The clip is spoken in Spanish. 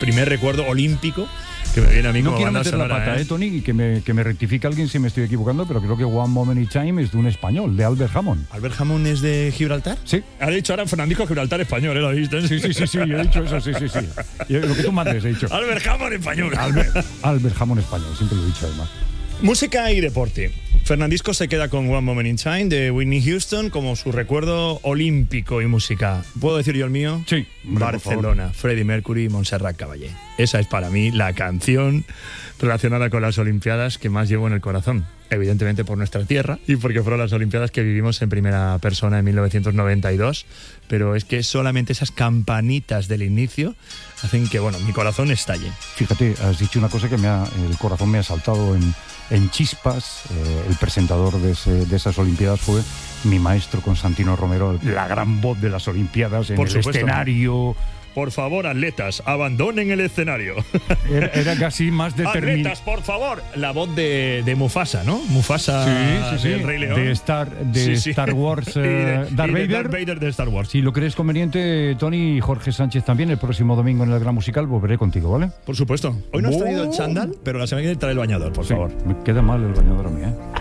primer recuerdo olímpico que me viene a mí No como quiero banda meter la sonora, pata, Tony, y que me rectifique alguien si me estoy equivocando, pero creo que One Moment in Time es de un español, de Albert Hammond. ¿Albert Hammond es de Gibraltar? Sí. Ha dicho ahora Fernandisco Gibraltar español, ¿Lo viste? Sí, yo he dicho eso, sí. Lo que tú mandes, he dicho. Albert Hammond español. Albert Hammond español, siempre lo he dicho además. Música y deporte. Fernandisco se queda con One Moment in Time de Whitney Houston como su recuerdo olímpico y música. ¿Puedo decir yo el mío? Sí. Barcelona, Freddie Mercury y Montserrat Caballé. Esa es para mí la canción relacionada con las Olimpiadas que más llevo en el corazón. Evidentemente por nuestra tierra y porque fueron las Olimpiadas que vivimos en primera persona en 1992. Pero es que solamente esas campanitas del inicio hacen que, mi corazón estalle. Fíjate, has dicho una cosa que el corazón me ha saltado en chispas. El presentador de esas Olimpiadas fue mi maestro Constantino Romero, la gran voz de las Olimpiadas en Por el supuesto. Escenario. Por favor, atletas, abandonen el escenario. Era casi más determinado. Atletas, por favor. La voz de Mufasa, ¿no? Mufasa del Rey León. De Star Wars, Darth Vader. Darth Vader de Star Wars. Si lo crees conveniente, Tony, y Jorge Sánchez también, el próximo domingo en el Gran Musical volveré contigo, ¿vale? Por supuesto. Hoy no has traído el chándal, pero la semana que viene trae el bañador, por favor. Me queda mal el bañador a mí, ¿eh?